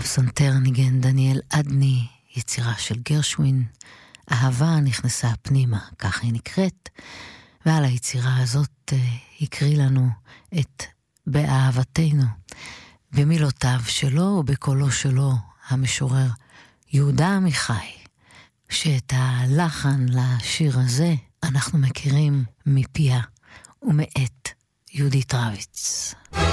הפסנתר ניגן דניאל אדני, יצירה של גרשווין. אהבה נכנסה פנימה, כך היא נקראת, ועל היצירה הזאת הקריא לנו את באהבתנו, במילותיו שלו ובקולו שלו, המשורר יהודה עמיחי, שאת הלחן לשיר הזה אנחנו מכירים מפיה ומאת יהודית רביץ.